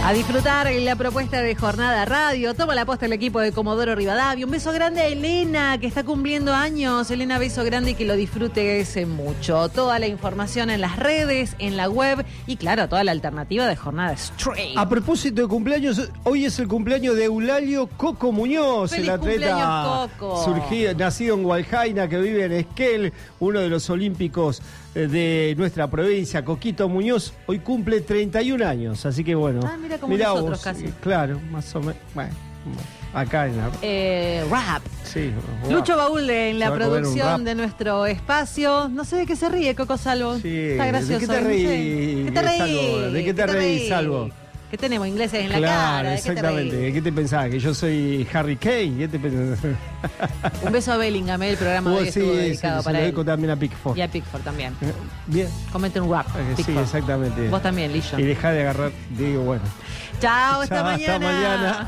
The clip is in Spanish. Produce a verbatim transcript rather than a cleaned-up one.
A disfrutar la propuesta de Jornada Radio. Toma la posta el equipo de Comodoro Rivadavia. Un beso grande a Elena, que está cumpliendo años. Elena, beso grande y que lo disfrutes mucho. Toda la información en las redes, en la web y, claro, toda la alternativa de Jornada Straight. A propósito de cumpleaños, hoy es el cumpleaños de Eulalio Coco Muñoz, ¡Feliz el atleta Coco! surgido, nacido en Hualjaina, que vive en Esquel, uno de los olímpicos de nuestra provincia. Coquito Muñoz hoy cumple treinta y un años, así que bueno. Ah, mira como mirá nosotros vos, casi. Claro, más o menos. Bueno, acá en la... Eh, rap. Sí, rap. Lucho Baúl en Se la va a comer un producción rap. de nuestro espacio. No sé de qué se ríe, Coco Salvo. Sí, Está gracioso. ¿de qué te no reís, sé. ¿Qué te reís? Salvo? ¿De qué te reís, Salvo? ¿Qué tenemos? Ingleses en la Claro, cara. ¿De qué te exactamente. reís? ¿Qué te pensabas? ¿Que yo soy Harry Kane? ¿Qué te pensabas? Un beso a Bellingham, el programa de hoy Vos sí, estuvo sí, dedicado se para lo él. dedico también a Pickford. Y a Pickford también. Eh, Bien. Comete un rap, Eh, Sí, Pickford. exactamente. Vos también, Lillo. Y dejá de agarrar, digo, bueno. Chao, hasta Chao, mañana. hasta mañana.